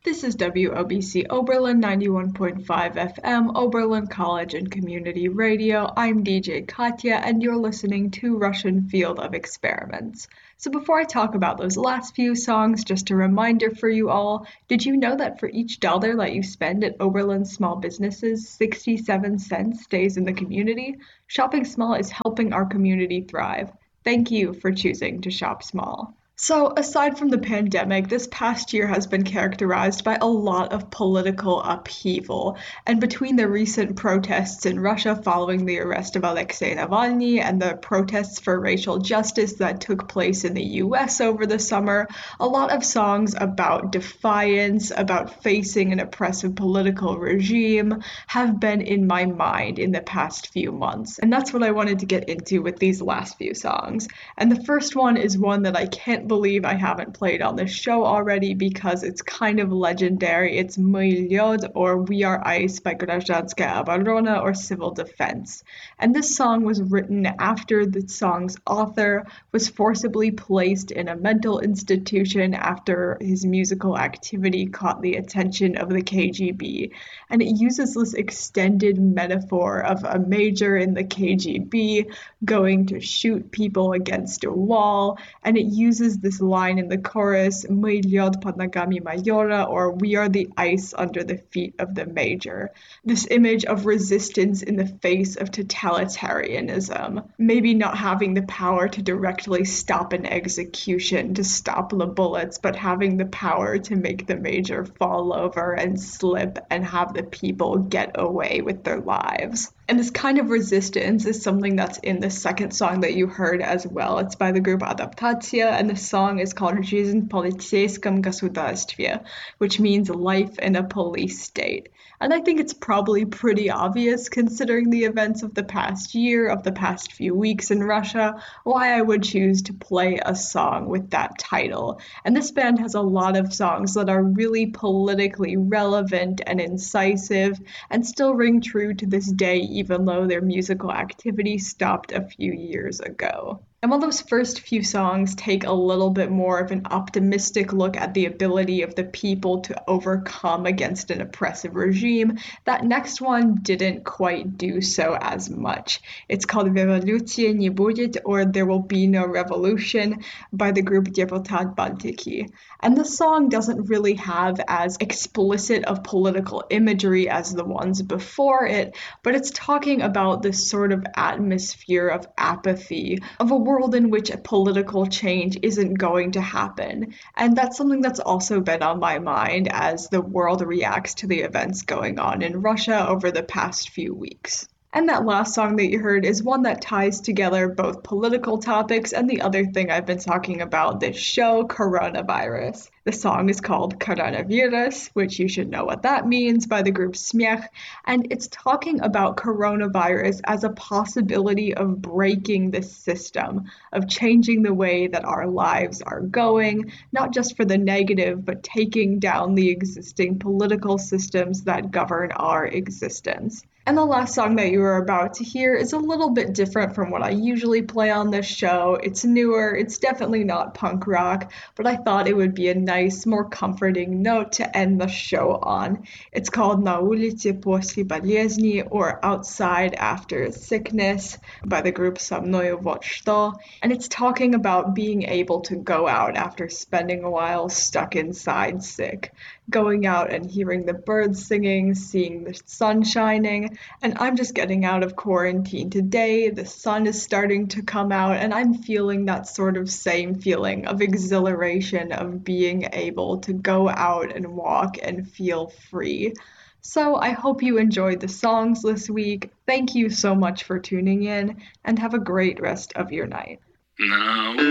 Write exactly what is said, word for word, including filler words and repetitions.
This is W O B C Oberlin ninety-one point five F M, Oberlin College and Community Radio. I'm D J Katya, and you're listening to Russian Field of Experiments. So before I talk about those last few songs, just a reminder for you all, did you know that for each dollar that you spend at Oberlin small businesses, sixty-seven cents stays in the community? Shopping small is helping our community thrive. Thank you for choosing to shop small. So, aside from the pandemic, this past year has been characterized by a lot of political upheaval. And between the recent protests in Russia following the arrest of Alexei Navalny and the protests for racial justice that took place in the U S over the summer, a lot of songs about defiance, about facing an oppressive political regime, have been in my mind in the past few months. And that's what I wanted to get into with these last few songs. And the first one is one that I can't believe I haven't played on this show already because it's kind of legendary. It's My Lyod, or We Are Ice by Grazhanskaya Obrona, or Civil Defense. And this song was written after the song's author was forcibly placed in a mental institution after his musical activity caught the attention of the K G B. And it uses this extended metaphor of a major in the K G B going to shoot people against a wall, and it uses this line in the chorus, My Lyod pod nogami mayora, or we are the ice under the feet of the major. This image of resistance in the face of totalitarianism, maybe not having the power to directly stop an execution, to stop the bullets, but having the power to make the major fall over and slip and have the people get away with their lives. And this kind of resistance is something that's in the second song that you heard as well. It's by the group Adaptatsiya, and the song is called Жизнь в полицейском государстве, which means life in a police state. And I think it's probably pretty obvious, considering the events of the past year, of the past few weeks in Russia, why I would choose to play a song with that title. And this band has a lot of songs that are really politically relevant and incisive, and still ring true to this day, even though their musical activity stopped a few years ago. And while those first few songs take a little bit more of an optimistic look at the ability of the people to overcome against an oppressive regime, that next one didn't quite do so as much. It's called Revolutsiya ne будет, or There Will Be No Revolution, by the group Deputat Baltiki. And the song doesn't really have as explicit of political imagery as the ones before it, but it's talking about this sort of atmosphere of apathy, of a world in which a political change isn't going to happen. And that's something that's also been on my mind as the world reacts to the events going on in Russia over the past few weeks. And that last song that you heard is one that ties together both political topics and the other thing I've been talking about this show, coronavirus. The song is called Koronavirus, which you should know what that means, by the group Smiech, and it's talking about coronavirus as a possibility of breaking the system, of changing the way that our lives are going, not just for the negative, but taking down the existing political systems that govern our existence. And the last song that you are about to hear is a little bit different from what I usually play on this show. It's newer, it's definitely not punk rock, but I thought it would be a nice, more comforting note to end the show on. It's called Na uliце после болезни, or Outside After Sickness, by the group Со мною вот что. And it's talking about being able to go out after spending a while stuck inside sick, going out and hearing the birds singing, seeing the sun shining. And I'm just getting out of quarantine today. The sun is starting to come out, and I'm feeling that sort of same feeling of exhilaration of being able to go out and walk and feel free. So I hope you enjoyed the songs this week. Thank you so much for tuning in, and have a great rest of your night. No.